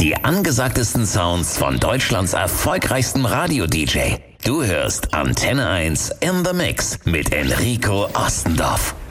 Die angesagtesten Sounds von Deutschlands erfolgreichstem Radio-DJ. Du hörst Antenne 1 in the Mix mit Enrico Ostendorf.